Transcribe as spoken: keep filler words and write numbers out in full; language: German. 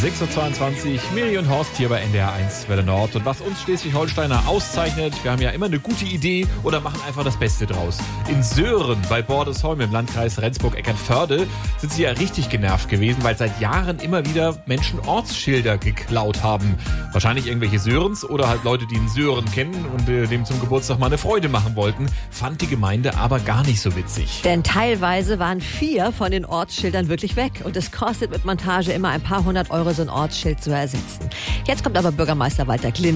sechs Uhr zweiundzwanzig, Miri und Horst hier bei N D R eins Welle Nord. Und was uns Schleswig-Holsteiner auszeichnet, wir haben ja immer eine gute Idee oder machen einfach das Beste draus. In Söhren bei Bordesholm im Landkreis Rendsburg-Eckernförde sind sie ja richtig genervt gewesen, weil seit Jahren immer wieder Menschen Ortsschilder geklaut haben. Wahrscheinlich irgendwelche Sörens oder halt Leute, die einen Sören kennen und äh, dem zum Geburtstag mal eine Freude machen wollten. Fand die Gemeinde aber gar nicht so witzig. Denn teilweise waren vier von den Ortsschildern wirklich weg. Und es kostet mit Montage immer ein paar hundert Euro, so ein Ortsschild zu ersetzen. Jetzt kommt aber Bürgermeister Walter Klin